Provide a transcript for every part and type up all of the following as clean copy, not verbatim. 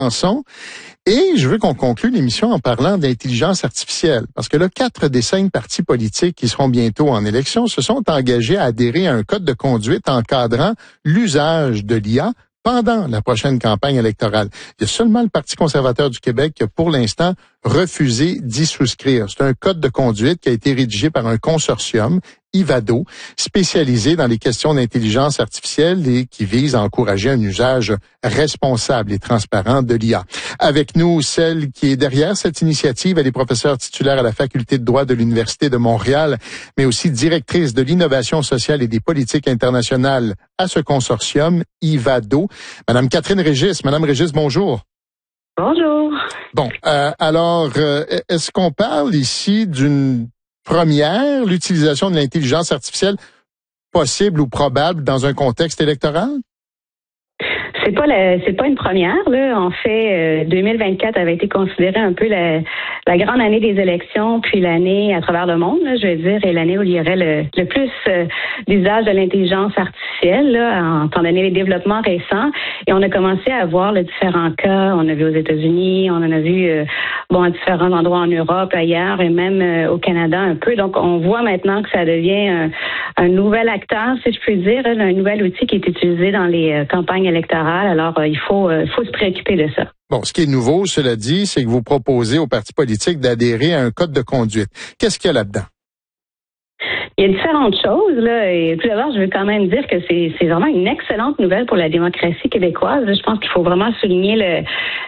Mélenchon. Et je veux qu'on conclue l'émission en parlant d'intelligence artificielle. Parce que là, 4 des 5 partis politiques qui seront bientôt en élection se sont engagés à adhérer à un code de conduite encadrant l'usage de l'IA pendant la prochaine campagne électorale. Il y a seulement le Parti conservateur du Québec qui a pour l'instant refusé d'y souscrire. C'est un code de conduite qui a été rédigé par un consortium, Ivado, spécialisé dans les questions d'intelligence artificielle et qui vise à encourager un usage responsable et transparent de l'IA. Avec nous, celle qui est derrière cette initiative, elle est professeure titulaire à la Faculté de droit de l'Université de Montréal, mais aussi directrice de l'innovation sociale et des politiques internationales à ce consortium, Ivado. Madame Catherine Régis. Madame Régis, bonjour. Bonjour. Bon, alors, est-ce qu'on parle ici d'une première, l'utilisation de l'intelligence artificielle possible ou probable dans un contexte électoral? C'est pas une première, là. En fait, 2024 avait été considérée un peu la grande année des élections, puis l'année à travers le monde, là, je veux dire, et l'année où il y aurait le plus d'usage de l'intelligence artificielle, là, étant donné les développements récents. Et on a commencé à voir les différents cas. On a vu aux États-Unis, on en a vu à différents endroits en Europe, ailleurs, et même au Canada un peu. Donc, on voit maintenant que ça devient un nouvel acteur, si je puis dire, un nouvel outil qui est utilisé dans les campagnes électorales. Alors, il faut se préoccuper de ça. Bon, ce qui est nouveau, cela dit, c'est que vous proposez aux partis politiques d'adhérer à un code de conduite. Qu'est-ce qu'il y a là-dedans? Il y a différentes choses, là, et tout d'abord, je veux quand même dire que c'est vraiment une excellente nouvelle pour la démocratie québécoise. Je pense qu'il faut vraiment souligner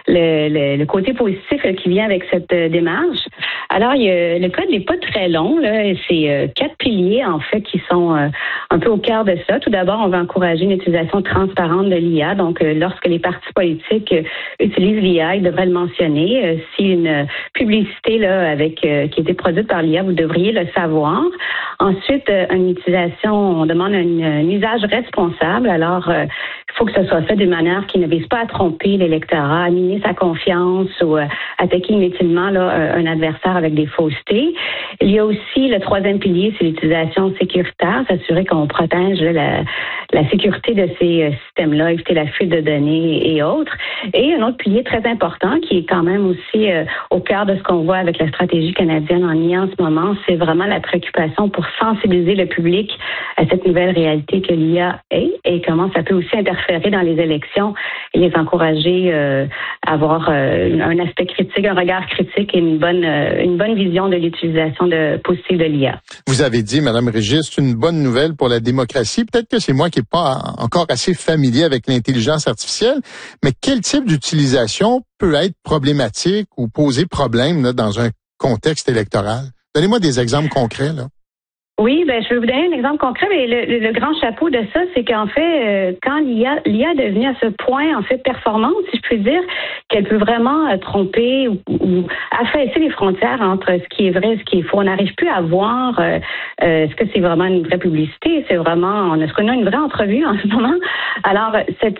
le côté positif qui vient avec cette démarche. Alors, le code n'est pas très long, là, c'est 4 piliers, en fait, qui sont un peu au cœur de ça. Tout d'abord, on va encourager une utilisation transparente de l'IA. Donc, lorsque les partis politiques utilisent l'IA, ils devraient le mentionner. Si une publicité là qui a été produite par l'IA, vous devriez le savoir. Ensuite, une utilisation, on demande un usage responsable. Alors, il faut que ce soit fait d'une manière qui ne vise pas à tromper l'électorat, à miner sa confiance ou attaquer inutilement là, un adversaire avec des faussetés. Il y a aussi le 3e pilier, c'est l'utilisation sécuritaire, s'assurer qu'on protège la sécurité de ces systèmes-là, éviter la fuite de données et autres. Et un autre pilier très important qui est quand même aussi au cœur de ce qu'on voit avec la stratégie canadienne en IA en ce moment, c'est vraiment la préoccupation pour sensibiliser le public à cette nouvelle réalité que l'IA est et comment ça peut aussi interférer dans les élections et les encourager à avoir un aspect critique, un regard critique et une bonne vision de l'utilisation positive de l'IA. Vous avez dit, Madame Régis, c'est une bonne nouvelle pour la démocratie. Peut-être que c'est moi qui n'ai pas encore assez familier avec l'intelligence artificielle, mais quel type d'utilisation peut être problématique ou poser problème là, dans un contexte électoral? Donnez-moi des exemples concrets, là. Oui, je vais vous donner un exemple concret, mais le grand chapeau de ça, c'est qu'en fait, quand l'IA est devenue à ce point, en fait, performante, si je puis dire, qu'elle peut vraiment tromper ou affaisser les frontières entre ce qui est vrai et ce qui est faux. On n'arrive plus à voir est-ce que c'est vraiment une vraie publicité, est-ce qu'on a une vraie entrevue en ce moment. Alors,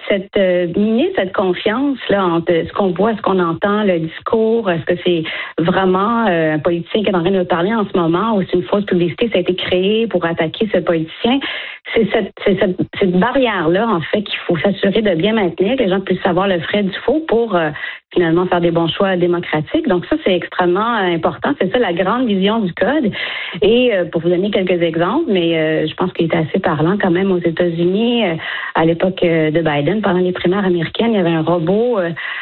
miner cette confiance là entre ce qu'on voit, ce qu'on entend, le discours, est-ce que c'est vraiment un politicien qui est en train de parler en ce moment ou c'est une fausse publicité, ça a été créé pour attaquer ce politicien. C'est cette barrière-là, en fait, qu'il faut s'assurer de bien maintenir, que les gens puissent savoir le vrai du faux pour finalement faire des bons choix démocratiques. Donc ça, c'est extrêmement important. C'est ça la grande vision du code. Et pour vous donner quelques exemples, mais je pense qu'il est assez parlant quand même aux États-Unis, à l'époque de Biden, pendant les primaires américaines, il y avait un robot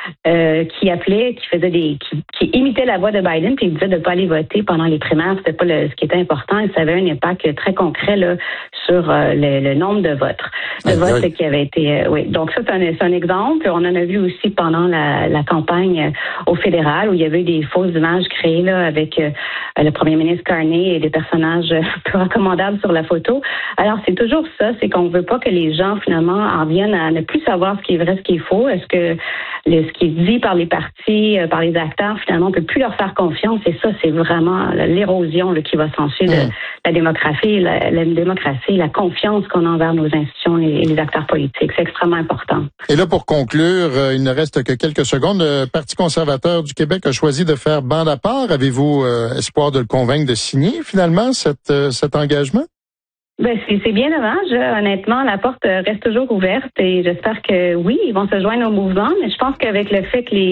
qui appelait, qui imitait la voix de Biden, puis il disait de ne pas aller voter pendant les primaires. C'était pas ce qui était important. Et ça avait un impact très concret là sur le nombre de votes qui avaient été. Oui. Donc ça, c'est un exemple. On en a vu aussi pendant la campagne au fédéral où il y avait des fausses images créées là avec le premier ministre Carney et des personnages peu recommandables sur la photo. Alors c'est toujours ça, c'est qu'on veut pas que les gens finalement en viennent à ne plus savoir ce qui est vrai, ce qui est faux. Est-ce que ce qui est dit par les partis, par les acteurs, finalement, on peut plus leur faire confiance. Et ça, c'est vraiment l'érosion qui va s'ensuivre de la démocratie, la confiance qu'on a envers nos institutions et les acteurs politiques. C'est extrêmement important. Et là, pour conclure, il ne reste que quelques secondes. Le Parti conservateur du Québec a choisi de faire bande à part. Avez-vous espoir de le convaincre de signer finalement cet engagement? Ben, c'est bien dommage. Honnêtement, la porte reste toujours ouverte et j'espère que oui, ils vont se joindre au mouvement, mais je pense qu'avec le fait que